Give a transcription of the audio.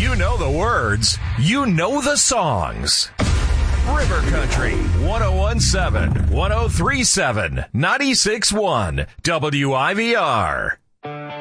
You know the words. You know the songs. River Country 1017, 1037, 96.1 WIVR.